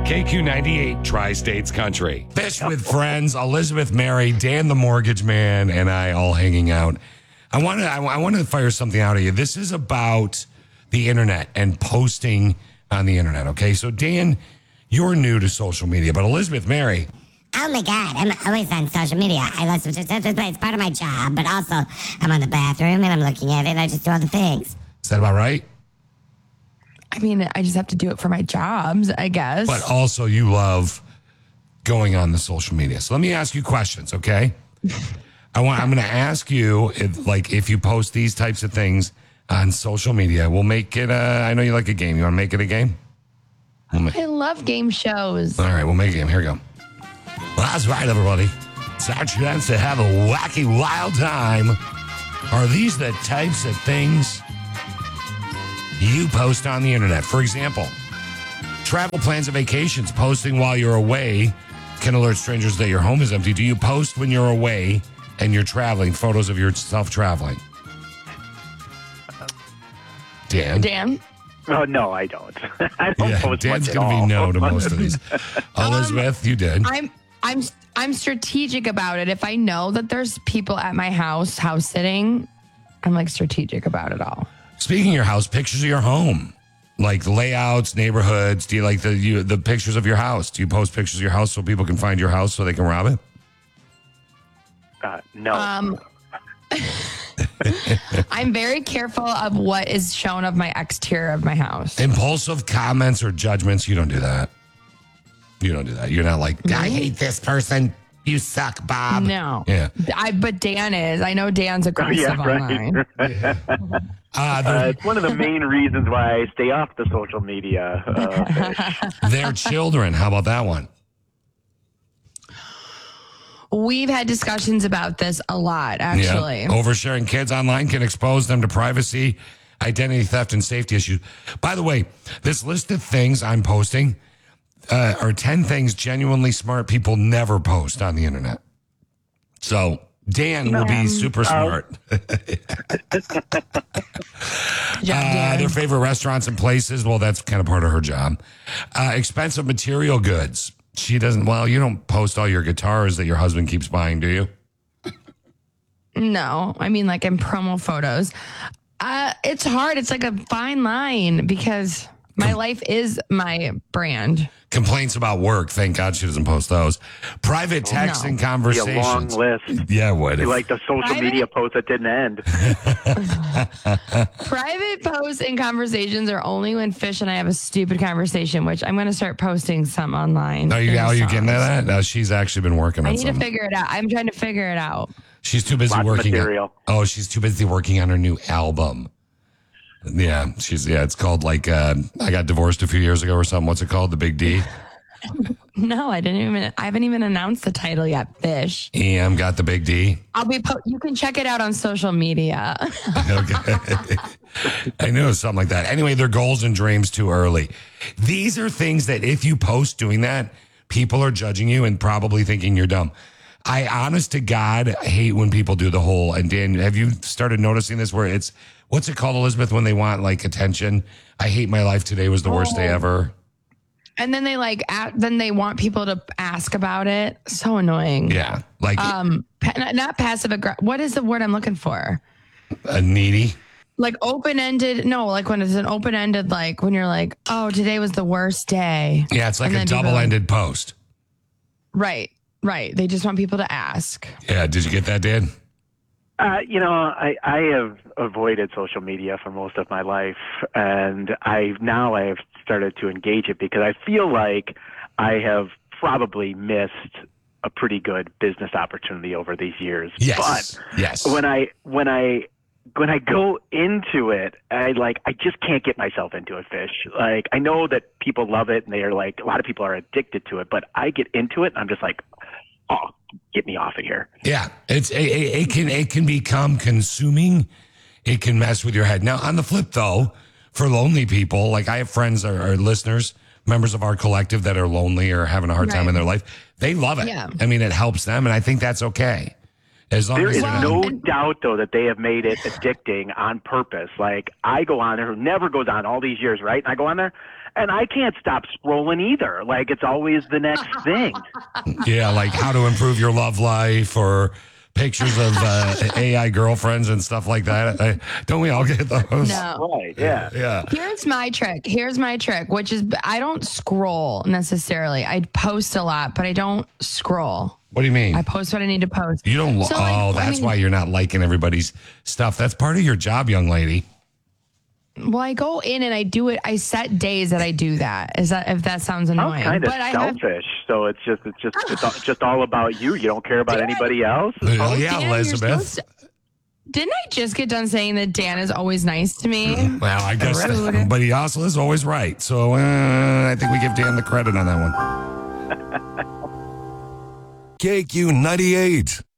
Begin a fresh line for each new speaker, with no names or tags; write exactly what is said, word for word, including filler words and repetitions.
K Q ninety-eight, Tri-States Country. Fish with friends, Elizabeth Mary, Dan the Mortgage Man, and I all hanging out. I want to I, I want to fire something out of you. This is about the internet and posting on the internet, okay? So, Dan, you're new to social media, but Elizabeth Mary...
Oh my God, I'm always on social media. I love to, it's part of my job, but also I'm on the bathroom and I'm looking at it and I just do all the things.
Is that about right?
I mean, I just have to do it for my jobs, I guess.
But also you love going on the social media. So let me ask you questions, okay? I want, I'm going to ask you, if, like, if you post these types of things on social media, we'll make it, a, I know you like a game. You want to make it a game? We'll make,
I love game shows.
all right, we'll make a game. Here we go. Well, that's right, everybody. It's our chance to have a wacky, wild time. Are these the types of things you post on the internet? For example, travel plans and vacations. Posting while you're away can alert strangers that your home is empty. Do you post when you're away and you're traveling, photos of yourself traveling? Dan?
Dan?
Oh, no, I don't. I don't
Yeah,
post
Dan's
much at
going to be
all.
no to most of these. Elizabeth, you did.
I'm I'm I'm strategic about it. If I know that there's people at my house house sitting, I'm like strategic about it all.
Speaking of your house, pictures of your home, like layouts, neighborhoods. Do you like the you, the pictures of your house? Do you post pictures of your house so people can find your house so they can rob it?
Uh, no.
Um, I'm very careful of what is shown of my exterior of my house.
Impulsive comments or judgments, you don't do that. You don't do that. You're not like, I hate this person. You suck, Bob.
No.
Yeah.
I but Dan is. I know Dan's aggressive
yeah, right.
online.
Uh,
Uh,
they're,
it's one of the main reasons why I stay off the social media. Uh,
they're children. How about that one?
We've had discussions about this a lot, actually.
Yeah. Oversharing kids online can expose them to privacy, identity theft, and safety issues. By the way, this list of things I'm posting uh, are ten things genuinely smart people never post on the internet. So Dan will be super smart. Uh, their favorite restaurants and places. Well, that's kind of part of her job. Uh, expensive material goods. She doesn't, well, you don't post all your guitars that your husband keeps buying, do you?
No, I mean like in promo photos. Uh, it's hard. It's like a fine line because my life is my brand.
Complaints about work. Thank God she doesn't post those. Private texts
no.
and
be a
conversations.
long list.
Yeah, it would.
You
If-
like the social
Private-
media post that didn't end.
Private posts and conversations are only when Fish and I have a stupid conversation, which I'm going to start posting some online.
Are you,
in
are you getting
songs.
at that? No, she's actually been working
I
on
need to
something.
figure it out. I'm trying to figure it out.
She's too busy
Lots of
working.
material.
On, oh, she's too busy working on her new album. Yeah, she's yeah. It's called like uh, I got divorced a few years ago or something. What's it called? The Big D.
No, I didn't even. I haven't even announced the title yet. Fish.
Em got the Big D.
I'll be. Po- you can check it out on social media.
Okay. I knew it was something like that. Anyway, their goals and dreams too early. These are things that if you post doing that, people are judging you and probably thinking you're dumb. I, honest to God, hate when people do the whole, and Dan, have you started noticing this where it's, what's it called, Elizabeth, when they want like attention? I hate my life today was the worst day
Oh.
ever.
And then they like. a then they want people to ask about it. So annoying.
Yeah. Like
Um. Pa- not, not passive aggressive. What is the word I'm looking for?
a needy.
Like open ended. No, like when it's an open ended. Like when you're like, oh, today was the worst day.
Yeah, it's like
And
a
then people are
double
like-
ended post.
Right. Right. They just want people to ask.
Yeah. Did you get that, Dan?
Uh, you know, I, I have avoided social media for most of my life, and I now I have started to engage it because I feel like I have probably missed a pretty good business opportunity over these years.
Yes. yes.
But when I when I when I go into it, I like I just can't get myself into it, Fish. Like I know that people love it and they are like a lot of people are addicted to it, but I get into it and I'm just like, oh, get me off of here.
Yeah, it's it, it, it can it can become consuming. It can mess with your head. Now, on the flip, though, for lonely people, like I have friends or, or listeners, members of our collective that are lonely or having a hard time
Right.
in their life, they love it.
Yeah.
I mean, it helps them, and I think that's okay. As long
There
as
is
they're not-
no doubt, though, that they have made it addicting on purpose. Like, I go on there, who never goes on all these years, right? And I go on there, and I can't stop scrolling either. Like it's always the next thing.
Yeah, like how to improve your love life or pictures of uh, A I girlfriends and stuff like that. I, don't we all get those?
No.
Right? Yeah.
Yeah.
Here's my trick. Here's my trick, which is I don't scroll necessarily. I post a lot, but I don't scroll.
What do you mean?
I post what I need to post.
You don't.
So,
oh,
like, I
that's
mean-
why you're not liking everybody's stuff. That's part of your job, young lady.
Well, I go in and I do it. I set days that I do that. Is that if that sounds
I'm
annoying?
kind of
but I have,
selfish, so it's just it's just it's all, just all about you. You don't care about anybody else.
Oh, yeah,
Dan, you're
Elizabeth.
supposed to- Didn't I just get done saying that Dan is always nice to me?
Well, I guess,
Rude.
but he also is always right. So uh, I think we give Dan the credit on that one.
K Q ninety-eight.